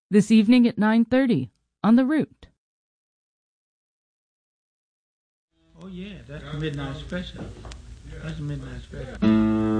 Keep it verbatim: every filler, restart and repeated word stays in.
This evening at nine thirty on The Root. Oh yeah, that's the midnight special. That's the midnight special.